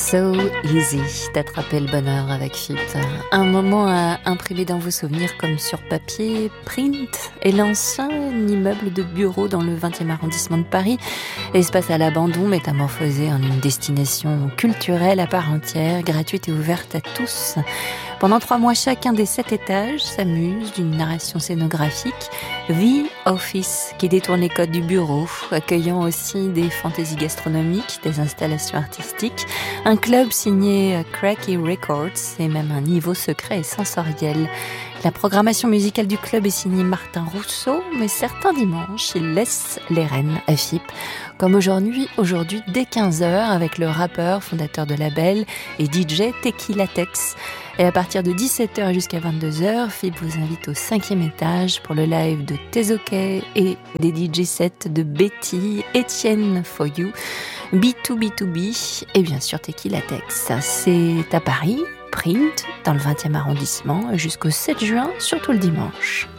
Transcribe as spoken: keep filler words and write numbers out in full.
So easy d'attraper le bonheur avec F I T. Un moment à imprimer dans vos souvenirs comme sur papier. Print est l'ancien immeuble de bureau dans le vingtième arrondissement de Paris. Espace à l'abandon, métamorphosé en une destination culturelle à part entière, gratuite et ouverte à tous. Pendant trois mois, chacun des sept étages s'amuse d'une narration scénographique. The Office, qui détourne les codes du bureau, accueillant aussi des fantaisies gastronomiques, des installations artistiques, un club signé Cracky Records et même un niveau secret et sensoriel. La programmation musicale du club est signée Martin Rousseau, mais certains dimanches, il laisse les rênes à F I P. Comme aujourd'hui, aujourd'hui dès quinze heures, avec le rappeur, fondateur de label et D J Tequila Tex. Et à partir de dix-sept heures jusqu'à vingt-deux heures, F I P vous invite au cinquième étage pour le live de Tezoké et des D J sets de Betty, Etienne For You, B deux B deux B et bien sûr Tequila Tex. C'est à Paris, Print, dans le vingtième arrondissement, jusqu'au sept juin, surtout le dimanche.